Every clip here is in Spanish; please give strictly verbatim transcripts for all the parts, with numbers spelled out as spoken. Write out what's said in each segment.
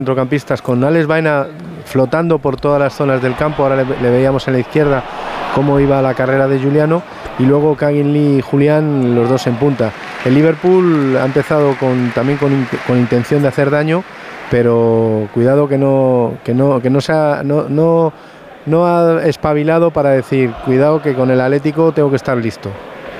centrocampistas, con Alex Baena flotando por todas las zonas del campo. Ahora le, le veíamos en la izquierda cómo iba la carrera de Giuliano, y luego Kangin Lee y Julián, los dos en punta. El Liverpool ha empezado con, también con, con intención de hacer daño, pero cuidado que no que no que no se ha, no, no, no ha espabilado para decir cuidado que con el Atlético tengo que estar listo.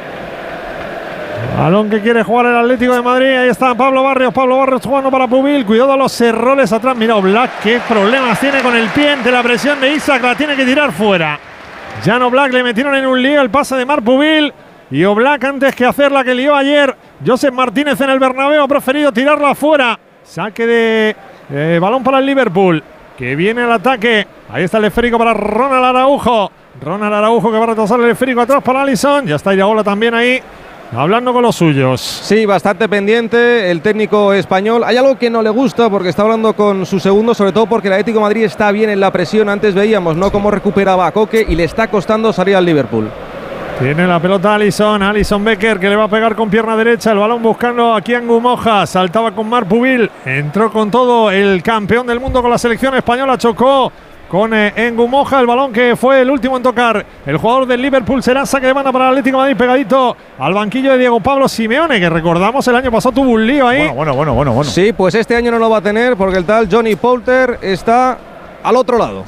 Balón que quiere jugar el Atlético de Madrid. Ahí está Pablo Barrios. Pablo Barrios jugando para Pubil. Cuidado a los errores atrás. Mira Oblak, qué problemas tiene con el pie ante la presión de Isak. La tiene que tirar fuera. Jan Oblak le metieron en un lío el pase de Marc Pubil. Y Oblak, antes que hacer la que lió ayer Josep Martínez en el Bernabéu, ha preferido tirarla fuera. Saque de eh, balón para el Liverpool, que viene al ataque. Ahí está el esférico para Ronald Araujo. Ronald Araujo que va a retrasar el esférico atrás para Alisson. Ya está Iraola también ahí, hablando con los suyos. Sí, bastante pendiente el técnico español. Hay algo que no le gusta porque está hablando con su segundo, sobre todo porque el Atlético de Madrid está bien en la presión. Antes veíamos, ¿no?, cómo recuperaba a Koke y le está costando salir al Liverpool. Tiene la pelota Alisson, Alisson Becker, que le va a pegar con pierna derecha. El balón buscando aquí a Ngumoja. Saltaba con Marc Pubil. Entró con todo el campeón del mundo con la selección española. Chocó con eh, Ngumoja. El balón que fue el último en tocar el jugador del Liverpool. Será saque de banda para el Atlético de Madrid, pegadito al banquillo de Diego Pablo Simeone, que recordamos el año pasado tuvo un lío ahí. Bueno, bueno, bueno, bueno, bueno. Sí, pues este año no lo va a tener porque el tal Johnny Poulter está al otro lado.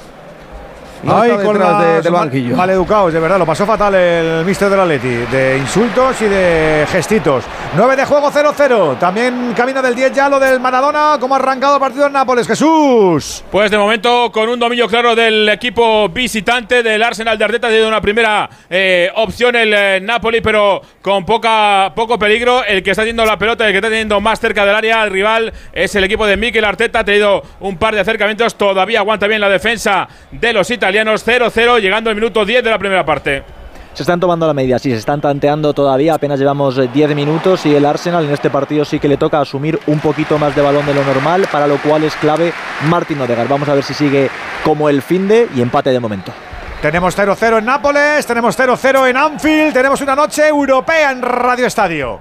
No Ay, está con detrás las de, del banquillo. Mal educados, de verdad, lo pasó fatal el míster del Atleti, de insultos y de gestitos. nueve de juego, cero cero. También camino del diez ya lo del Maradona. ¿Cómo ha arrancado el partido en Nápoles, Jesús? Pues de momento con un dominio claro del equipo visitante del Arsenal de Arteta. Ha tenido una primera eh, opción el eh, Napoli, pero con poca, poco peligro. El que está teniendo la pelota, el que está teniendo más cerca del área, el rival, es el equipo de Mikel Arteta. Ha tenido un par de acercamientos, todavía aguanta bien la defensa de los italianos. cero cero, llegando al minuto diez de la primera parte. Se están tomando la medida, sí, se están tanteando todavía, apenas llevamos diez minutos y el Arsenal en este partido sí que le toca asumir un poquito más de balón de lo normal, para lo cual es clave Martin Odegaard. Vamos a ver si sigue como el finde y empate de momento. Tenemos cero cero en Nápoles, tenemos cero cero en Anfield, tenemos una noche europea en Radio Estadio.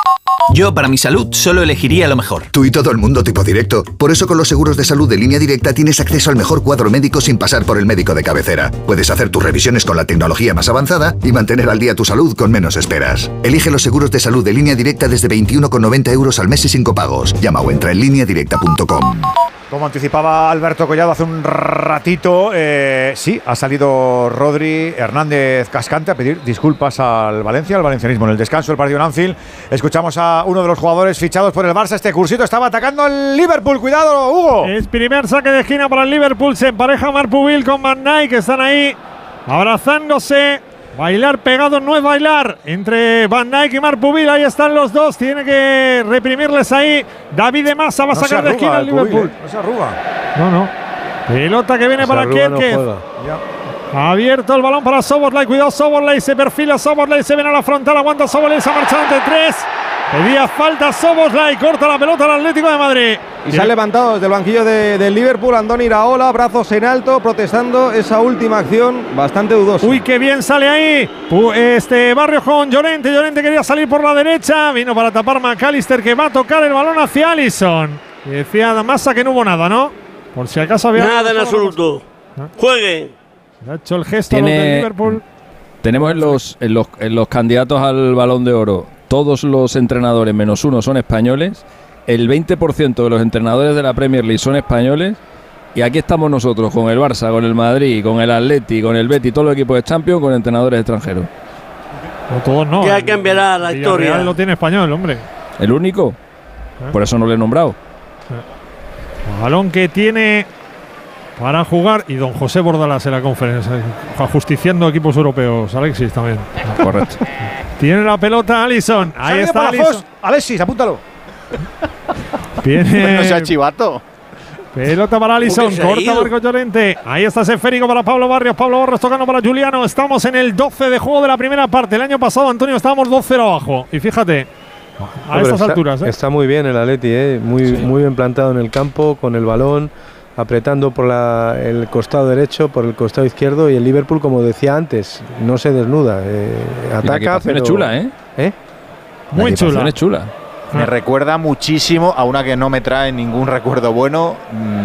Yo, para mi salud, solo elegiría lo mejor. Tú y todo el mundo tipo directo. Por eso con los seguros de salud de Línea Directa tienes acceso al mejor cuadro médico sin pasar por el médico de cabecera. Puedes hacer tus revisiones con la tecnología más avanzada y mantener al día tu salud con menos esperas. Elige los seguros de salud de Línea Directa desde veintiuno con noventa euros al mes y sin copagos. Llama o entra en línea directa punto com. Como anticipaba Alberto Collado hace un ratito, eh, sí, ha salido Rodri Hernández Cascante a pedir disculpas al Valencia, al valencianismo. En el descanso del partido en Anfield, escuchamos a uno de los jugadores fichados por el Barça. Este cursito estaba atacando el Liverpool. Cuidado, Hugo. Es primer saque de esquina para el Liverpool. Se empareja Marc Pubil con Van Dijk, que están ahí abrazándose. Bailar pegados no es bailar entre Van Dijk y Marc Pubil. Ahí están los dos. Tiene que reprimirles ahí. David de Massa va a no sacar de esquina al Liverpool. Pubil, eh. No se arruga. No, no. Pelota que viene se para Kerkez. No abierto el balón para Szoboszlai. Cuidado, Szoboszlai. Se perfila Szoboszlai. Se viene a la frontal. Aguanta Szoboszlai. Se ha marchado entre tres. Pedía falta Szoboszlai. Corta la pelota al Atlético de Madrid. Y se ha levantado desde el banquillo de, del Liverpool Andoni Iraola, brazos en alto, protestando esa última acción bastante dudosa. Uy, qué bien sale ahí este Barrios con Llorente. Llorente quería salir por la derecha. Vino para tapar McAllister, que va a tocar el balón hacia Alisson. Y decía Massa que no hubo nada, ¿no? Por si acaso había... Nada en absoluto. ¿Ah? Juegue. Ha hecho el gesto a los Tiene, del Liverpool. Tenemos en los, en, los, en los candidatos al Balón de Oro, todos los entrenadores menos uno son españoles. El veinte por ciento de los entrenadores de la Premier League son españoles. Y aquí estamos nosotros con el Barça, con el Madrid, con el Atleti, con el Betis, todos los equipos de Champions con entrenadores extranjeros. No, todos no. Que hay que cambiar la historia. Villarreal lo tiene español, hombre. ¿El único? ¿Eh? Por eso no le he nombrado. ¿Eh? Balón que tiene para jugar, y don José Bordalás en la conferencia, justiciando equipos europeos. Alexis también. Correcto. Tiene la pelota Alisson. Ahí está Alisson. Alexis, apúntalo. Viene. No sea chivato. Pelota para Alisson. Corta Marco Llorente. Ahí está ese esférico para Pablo Barrios. Pablo Barrios tocando para Giuliano. Estamos en el doce de juego de la primera parte. El año pasado, Antonio, estábamos dos cero abajo. Y fíjate, a no, estas está, alturas. ¿eh? Está muy bien el Atleti, ¿eh? muy, sí. muy bien plantado en el campo, con el balón, apretando por la, el costado derecho, por el costado izquierdo. Y el Liverpool, como decía antes, no se desnuda. Eh, ataca, pero... es chula, ¿eh? ¿Eh? Muy chula. Es chula. Me recuerda muchísimo a una que no me trae ningún recuerdo bueno.